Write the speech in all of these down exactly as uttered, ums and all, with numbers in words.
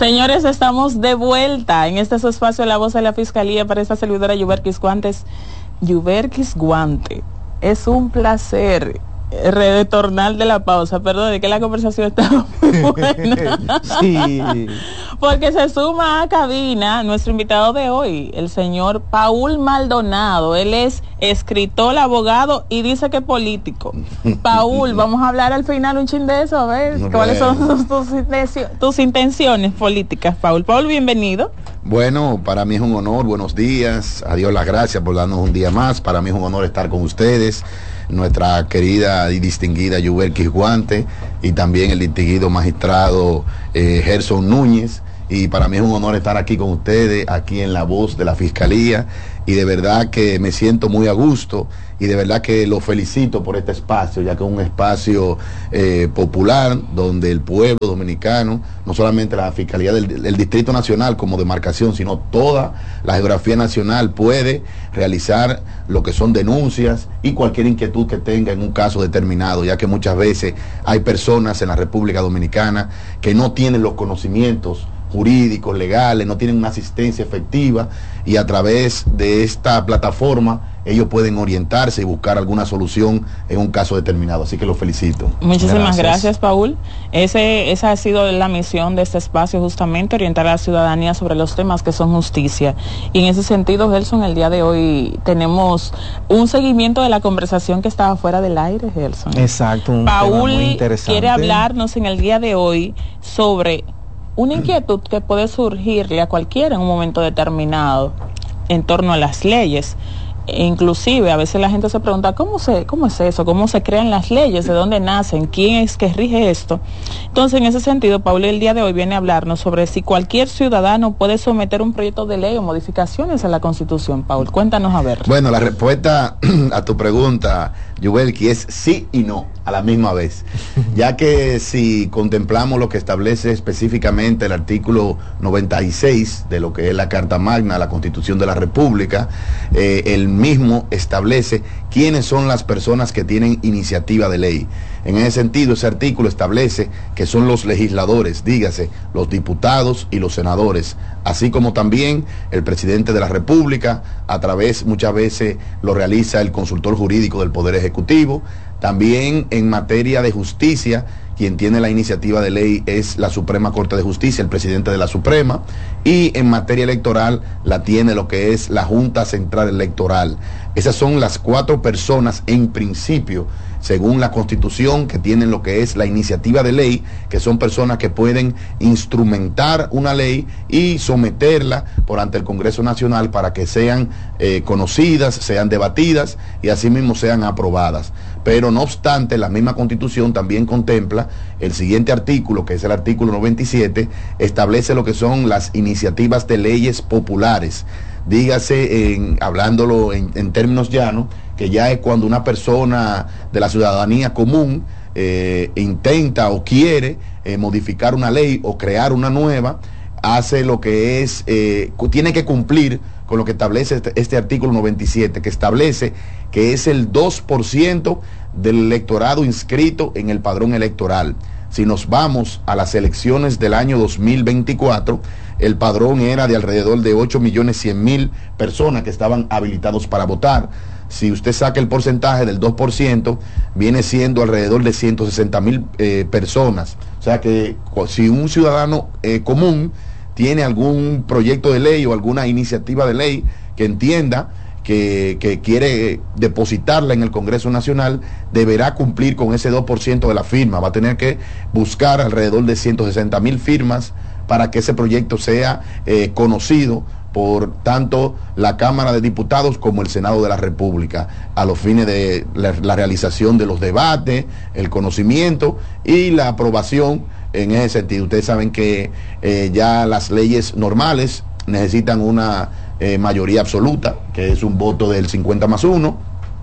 Señores, estamos de vuelta en este su espacio, La Voz de la Fiscalía, para esta servidora Yuberkis Guantes. Yuberkis Guante, es un placer retornar de la pausa. Perdón, que la conversación estaba muy buena. Sí. Porque se suma a cabina nuestro invitado de hoy, el señor Paul Maldonado. Él es escritor, abogado y dice que político. Paul, vamos a hablar al final un chin de eso, a ver, bueno. ¿Cuáles son tus, tus, tus intenciones políticas, Paul? Paul, bienvenido. Bueno, para mí es un honor, buenos días, a Dios las gracias por darnos un día más. Para mí es un honor estar con ustedes, nuestra querida y distinguida Yuberkis Guante y también el distinguido magistrado eh, Gerson Núñez. Y para mí es un honor estar aquí con ustedes, aquí en La Voz de la Fiscalía, y de verdad que me siento muy a gusto y de verdad que lo felicito por este espacio, ya que es un espacio eh, popular donde el pueblo dominicano, no solamente la Fiscalía del, del Distrito Nacional como demarcación, sino toda la geografía nacional puede realizar lo que son denuncias y cualquier inquietud que tenga en un caso determinado, ya que muchas veces hay personas en la República Dominicana que no tienen los conocimientos jurídicos, legales, no tienen una asistencia efectiva, y a través de esta plataforma ellos pueden orientarse y buscar alguna solución en un caso determinado. Así que los felicito. Muchísimas gracias, gracias Paul. Ese, esa ha sido la misión de este espacio, justamente orientar a la ciudadanía sobre los temas que son justicia. Y en ese sentido, Gerson, el día de hoy tenemos un seguimiento de la conversación que estaba fuera del aire, Gerson. Exacto, un Paul tema muy interesante. Quiere hablarnos en el día de hoy sobre una inquietud que puede surgirle a cualquiera en un momento determinado en torno a las leyes. E inclusive a veces la gente se pregunta ¿cómo se, cómo es eso? ¿Cómo se crean las leyes? ¿De dónde nacen? ¿Quién es que rige esto? Entonces, en ese sentido, Paul el día de hoy viene a hablarnos sobre si cualquier ciudadano puede someter un proyecto de ley o modificaciones a la Constitución. Paul, cuéntanos a ver. Bueno, la respuesta a tu pregunta, Yuberkis, es sí y no a la misma vez, ya que si contemplamos lo que establece específicamente el artículo noventa y seis de lo que es la Carta Magna, la Constitución de la República, eh, el mismo establece quiénes son las personas que tienen iniciativa de ley. En ese sentido, ese artículo establece que son los legisladores, dígase, los diputados y los senadores, así como también el presidente de la República, a través, muchas veces lo realiza el consultor jurídico del Poder Ejecutivo. También en materia de justicia, quien tiene la iniciativa de ley es la Suprema Corte de Justicia, el presidente de la Suprema, y en materia electoral la tiene lo que es la Junta Central Electoral. Esas son las cuatro personas en principio, según la Constitución, que tienen lo que es la iniciativa de ley, que son personas que pueden instrumentar una ley y someterla por ante el Congreso Nacional para que sean eh, conocidas, sean debatidas y asimismo sean aprobadas. Pero no obstante, la misma Constitución también contempla el siguiente artículo, que es el artículo noventa y siete, establece lo que son las iniciativas de leyes populares. Dígase, en, hablándolo en, en términos llanos, que ya es cuando una persona de la ciudadanía común eh, intenta o quiere eh, modificar una ley o crear una nueva, hace lo que es, eh, tiene que cumplir con lo que establece este, este artículo noventa y siete, que establece que es el dos por ciento del electorado inscrito en el padrón electoral. Si nos vamos a las elecciones del año dos mil veinticuatro, el padrón era de alrededor de ocho millones cien mil personas que estaban habilitados para votar. Si usted saca el porcentaje del dos por ciento, viene siendo alrededor de ciento sesenta mil eh, personas. O sea que si un ciudadano eh, común tiene algún proyecto de ley o alguna iniciativa de ley que entienda que, que quiere depositarla en el Congreso Nacional, deberá cumplir con ese dos por ciento de la firma. Va a tener que buscar alrededor de ciento sesenta mil firmas para que ese proyecto sea eh, conocido por tanto la Cámara de Diputados como el Senado de la República, a los fines de la, la realización de los debates, el conocimiento y la aprobación en ese sentido. Ustedes saben que eh, ya las leyes normales necesitan una eh, mayoría absoluta, que es un voto del cincuenta más uno,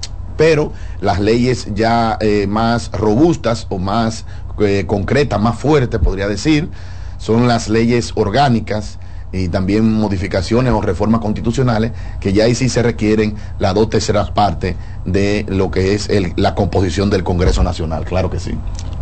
pero las leyes ya eh, más robustas o más eh, concretas, más fuertes, podría decir, son las leyes orgánicas y también modificaciones o reformas constitucionales, que ya ahí sí se requieren las dos terceras partes de lo que es el, la composición del Congreso Nacional, claro que sí.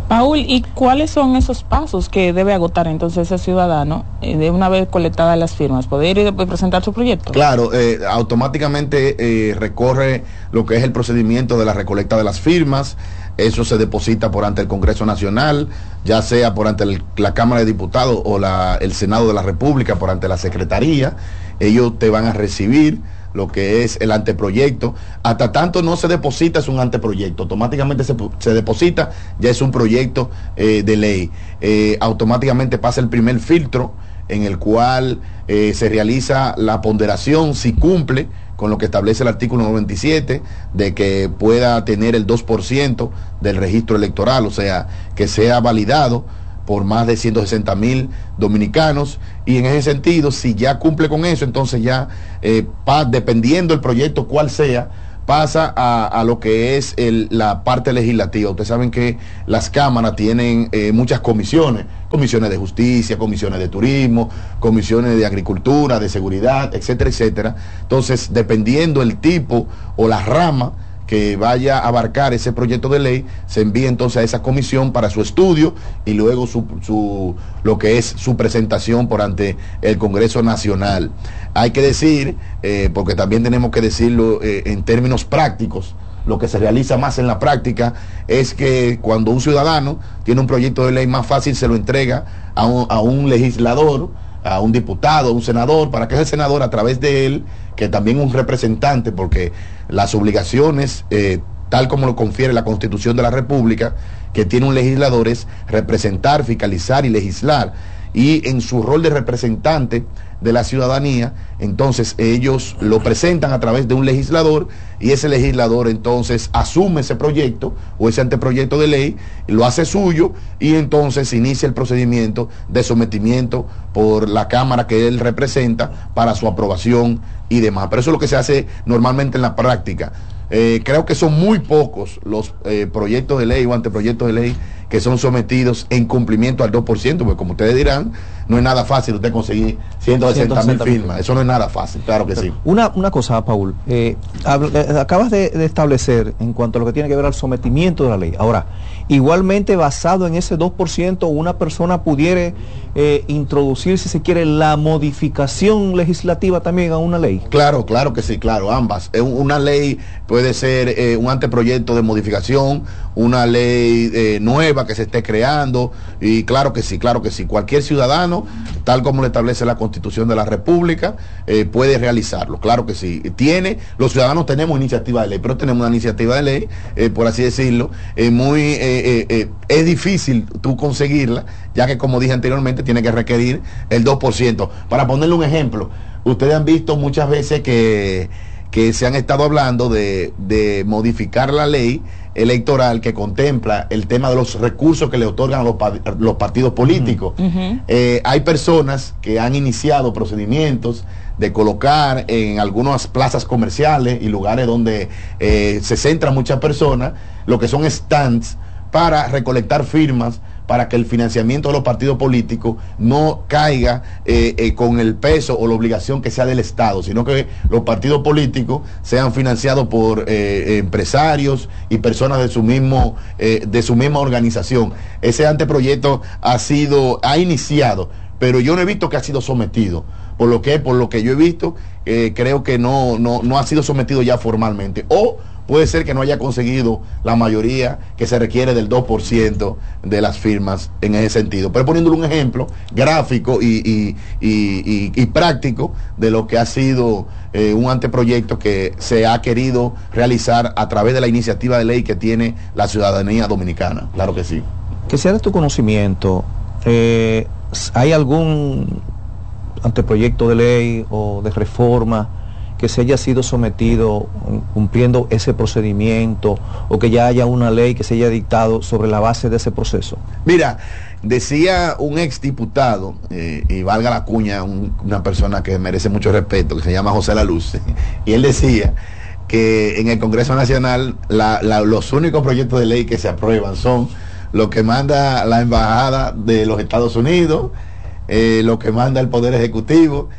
Paul, ¿y cuáles son esos pasos que debe agotar entonces ese ciudadano eh, de una vez coletadas las firmas? ¿Poder ir a presentar su proyecto? Claro, eh, automáticamente eh, recorre lo que es el procedimiento de la recolecta de las firmas. Eso se deposita por ante el Congreso Nacional, ya sea por ante el, la Cámara de Diputados o la, el Senado de la República, por ante la Secretaría. Ellos te van a recibir lo que es el anteproyecto. Hasta tanto no se deposita, es un anteproyecto. Automáticamente se, se deposita, ya es un proyecto eh, de ley. Eh, automáticamente pasa el primer filtro, en el cual eh, se realiza la ponderación, si cumple con lo que establece el artículo noventa y siete, de que pueda tener el dos por ciento del registro electoral, o sea, que sea validado por más de ciento sesenta mil dominicanos, y en ese sentido, si ya cumple con eso, entonces ya, eh, pa, dependiendo del proyecto cual sea, pasa a, a lo que es el, la parte legislativa. Ustedes saben que las cámaras tienen eh, muchas comisiones, comisiones de justicia, comisiones de turismo, comisiones de agricultura, de seguridad, etcétera, etcétera. Entonces, dependiendo el tipo o la rama que vaya a abarcar ese proyecto de ley, se envía entonces a esa comisión para su estudio y luego su, su, lo que es su presentación por ante el Congreso Nacional. Hay que decir, eh, porque también tenemos que decirlo eh, en términos prácticos, lo que se realiza más en la práctica es que cuando un ciudadano tiene un proyecto de ley, más fácil se lo entrega a un, a un legislador, a un diputado, a un senador, para que ese senador, a través de él, que también es un representante, porque las obligaciones, eh, tal como lo confiere la Constitución de la República, que tiene un legislador, es representar, fiscalizar y legislar. Y en su rol de representante de la ciudadanía, entonces ellos lo presentan a través de un legislador, y ese legislador entonces asume ese proyecto o ese anteproyecto de ley, lo hace suyo, y entonces inicia el procedimiento de sometimiento por la Cámara que él representa para su aprobación y demás. Pero eso es lo que se hace normalmente en la práctica. Eh, creo que son muy pocos los eh, proyectos de ley o anteproyectos de ley que son sometidos en cumplimiento al dos por ciento, porque como ustedes dirán, no es nada fácil usted conseguir ciento sesenta mil firmas. Eso no es nada fácil, claro que sí. Una, una cosa, Paul, eh, acabas de, de establecer en cuanto a lo que tiene que ver al sometimiento de la ley. Ahora, igualmente basado en ese dos por ciento, una persona pudiera eh, introducir, si se quiere, la modificación legislativa también a una ley. Claro, claro que sí, claro, ambas. Una ley puede ser eh, un anteproyecto de modificación, una ley eh, nueva que se esté creando, y claro que sí, claro que sí. Cualquier ciudadano, tal como lo establece la Constitución de la República, eh, puede realizarlo, claro que sí. Tiene, los ciudadanos tenemos iniciativa de ley, pero tenemos una iniciativa de ley, eh, por así decirlo, eh, muy, eh, eh, eh, es difícil tú conseguirla, ya que como dije anteriormente, tiene que requerir el dos por ciento. Para ponerle un ejemplo, ustedes han visto muchas veces que, que se han estado hablando de, de modificar la ley electoral que contempla el tema de los recursos que le otorgan a los, los partidos políticos. Uh-huh. eh, hay personas que han iniciado procedimientos de colocar en algunas plazas comerciales y lugares donde eh, se centran muchas personas, lo que son stands para recolectar firmas, para que el financiamiento de los partidos políticos no caiga eh, eh, con el peso o la obligación que sea del Estado, sino que los partidos políticos sean financiados por eh, empresarios y personas de su mismo eh, de su misma organización. Ese anteproyecto ha sido, ha iniciado, pero yo no he visto que ha sido sometido. Por lo que, por lo que yo he visto, eh, creo que no, no, no ha sido sometido ya formalmente. O puede ser que no haya conseguido la mayoría que se requiere del dos por ciento de las firmas en ese sentido. Pero poniéndole un ejemplo gráfico y, y, y, y, y práctico de lo que ha sido eh, un anteproyecto que se ha querido realizar a través de la iniciativa de ley que tiene la ciudadanía dominicana. Claro que sí. Que sea de tu conocimiento, eh, ¿hay algún anteproyecto de ley o de reforma que se haya sido sometido cumpliendo ese procedimiento, o que ya haya una ley que se haya dictado sobre la base de ese proceso? Mira, decía un exdiputado, eh, y valga la cuña, un, una persona que merece mucho respeto, que se llama José La Luz, y él decía que en el Congreso Nacional la, la, los únicos proyectos de ley que se aprueban son los que manda la Embajada de los Estados Unidos, eh, lo que manda el Poder Ejecutivo,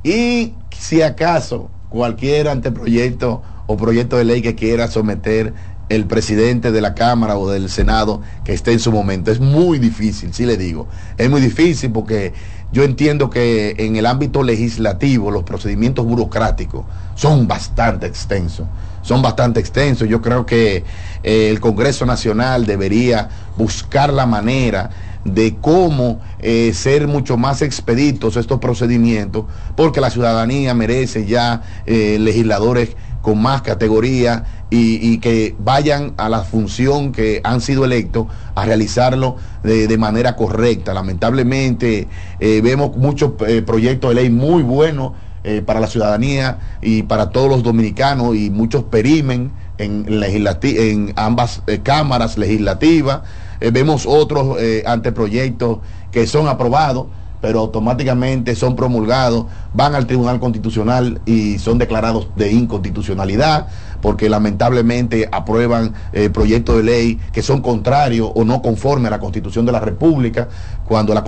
y si acaso cualquier anteproyecto o proyecto de ley que quiera someter el presidente de la Cámara o del Senado que esté en su momento. Es muy difícil, sí le digo. Es muy difícil porque yo entiendo que en el ámbito legislativo los procedimientos burocráticos son bastante extensos. Son bastante extensos. Yo creo que eh, el Congreso Nacional debería buscar la manera de cómo eh, ser mucho más expeditos estos procedimientos, porque la ciudadanía merece ya eh, legisladores con más categoría y, y que vayan a la función que han sido electos a realizarlo de, de manera correcta. Lamentablemente eh, vemos muchos eh, proyectos de ley muy buenos eh, para la ciudadanía y para todos los dominicanos, y muchos perimen en, legislati- en ambas eh, cámaras legislativas. Eh, vemos otros eh, anteproyectos que son aprobados, pero automáticamente son promulgados, van al Tribunal Constitucional y son declarados de inconstitucionalidad, porque lamentablemente aprueban eh, proyectos de ley que son contrarios o no conformes a la Constitución de la República, cuando la